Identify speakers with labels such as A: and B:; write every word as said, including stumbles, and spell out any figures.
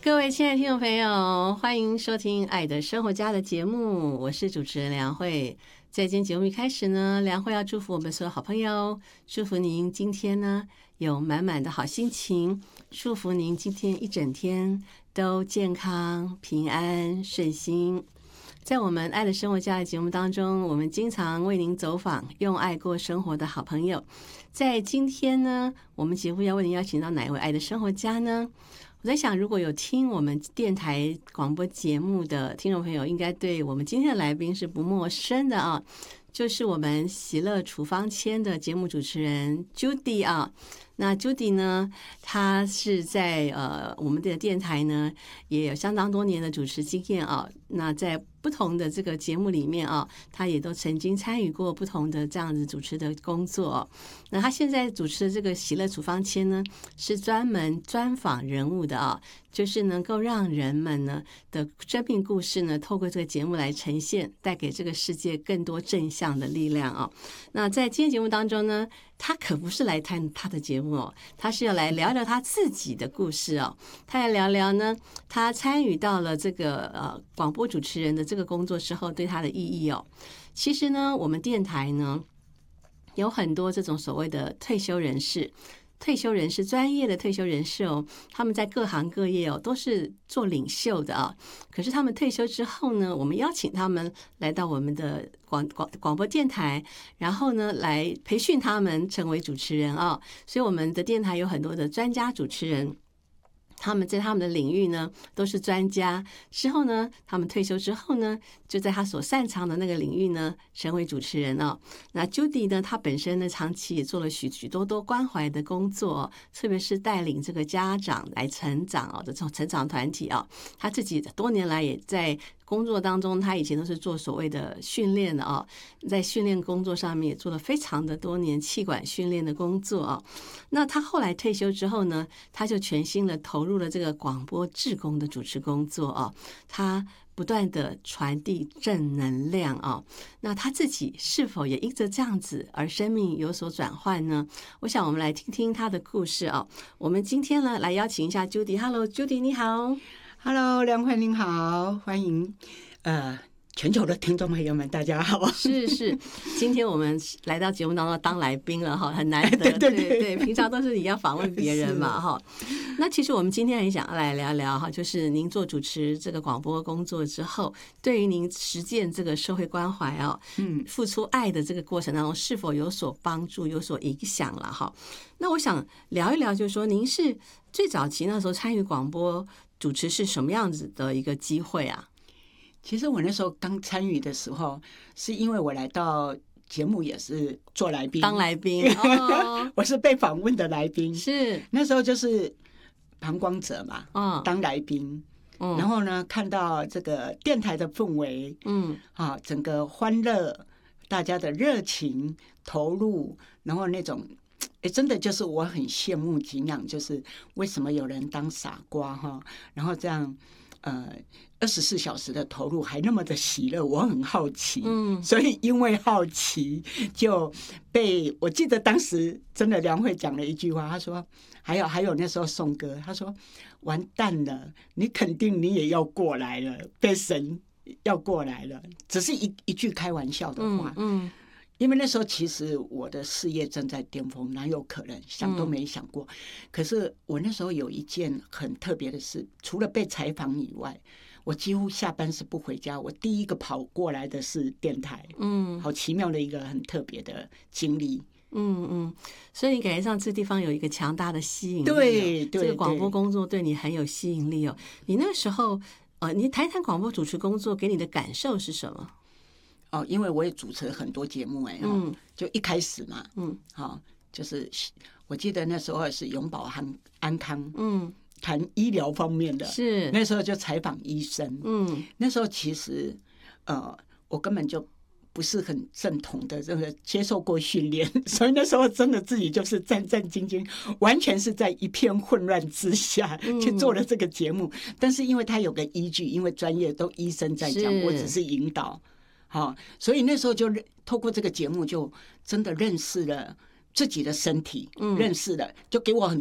A: 各位亲爱的听众朋友，欢迎收听《爱的生活家》的节目，我是主持人梁慧。在今天节目一开始呢，梁慧要祝福我们所有好朋友，祝福您今天呢有满满的好心情，祝福您今天一整天都健康、平安、顺心。在我们爱的生活家的节目当中，我们经常为您走访用爱过生活的好朋友。在今天呢，我们节目要为您邀请到哪一位爱的生活家呢？我在想，如果有听我们电台广播节目的听众朋友，应该对我们今天的来宾是不陌生的啊，就是我们喜乐处方签的节目主持人 Judy 啊。那 Judy 呢，她是在呃我们的电台呢也有相当多年的主持经验啊。那在不同的这个节目里面啊，她也都曾经参与过不同的这样子主持的工作哦。那她现在主持的这个喜乐处方签呢，是专门专访人物的啊，就是能够让人们呢的生命故事呢，透过这个节目来呈现，带给这个世界更多正向的力量啊。那在今天节目当中呢，他可不是来谈他的节目哦，他是要来聊聊他自己的故事哦。他来聊聊呢，他参与到了这个呃广播主持人的这个工作之后，对他的意义哦。其实呢，我们电台呢有很多这种所谓的退休人士。退休人士，专业的退休人士哦，他们在各行各业哦都是做领袖的啊。可是他们退休之后呢，我们邀请他们来到我们的广广广播电台，然后呢来培训他们成为主持人啊。所以我们的电台有很多的专家主持人。他们在他们的领域呢都是专家，之后呢他们退休之后呢，就在他所擅长的那个领域呢成为主持人哦。那 Judy 呢，她本身呢长期也做了许许多多关怀的工作哦，特别是带领这个家长来成长哦的这种成长团体哦。她自己多年来也在工作当中，他以前都是做所谓的训练的啊，在训练工作上面也做了非常的多年气管训练的工作啊。那他后来退休之后呢，他就全心的投入了这个广播志工的主持工作啊，他不断的传递正能量啊。那他自己是否也因着这样子而生命有所转换呢？我想我们来听听他的故事啊。我们今天呢来邀请一下 Judy。Hello Judy， 你好。
B: Hello， 梁慧您好，欢迎呃全球的听众朋友们，大家好。
A: 是是，今天我们来到节目当中当来宾了哈，很难得。
B: 对对
A: 对, 对, 对，平常都是你要访问别人嘛哈。那其实我们今天很想来聊聊哈，就是您做主持这个广播工作之后，对于您实践这个社会关怀哦，嗯，付出爱的这个过程当中，是否有所帮助、有所影响了哈？那我想聊一聊，就是说您是最早期那时候参与广播主持是什么样子的一个机会啊？
B: 其实我那时候刚参与的时候，是因为我来到节目也是做来宾，
A: 当来宾，哦、
B: 我是被访问的来宾。
A: 是
B: 那时候就是旁观者嘛，
A: 哦、
B: 当来宾、嗯，然后呢看到这个电台的氛围，嗯，啊，整个欢乐，大家的热情投入，然后那种。欸、真的就是我很羡慕敬仰，就是为什么有人当傻瓜哈，然后这样呃二十四小时的投入还那么的喜乐，我很好奇，嗯，所以因为好奇就被我记得当时真的梁慧讲了一句话，他说还有还有那时候颂歌，他说完蛋了，你肯定你也要过来了，被神要过来了，只是一一句开玩笑的话，嗯。嗯因为那时候其实我的事业正在巅峰，哪有可能想都没想过、嗯、可是我那时候有一件很特别的事，除了被采访以外，我几乎下班是不回家，我第一个跑过来的是电台，嗯，好奇妙的一个很特别的经历。
A: 嗯嗯，所以你感觉上这地方有一个强大的吸引力、哦、
B: 对对，
A: 这个广播工作对你很有吸引力哦。你那时候呃，你谈一谈广播主持工作给你的感受是什么？
B: 哦，因为我也主持很多节目哎、嗯，就一开始嘛，嗯，好、哦，就是我记得那时候是永保安安康，嗯，谈医疗方面的，
A: 是
B: 那时候就采访医生，嗯，那时候其实呃，我根本就不是很正统的这个接受过训练，所以那时候真的自己就是战战兢兢，完全是在一片混乱之下去做了这个节目。嗯、但是因为他有个依据，因为专业都医生在讲，我只是引导。好，所以那时候就透过这个节目，就真的认识了自己的身体，嗯、认识了，就给我很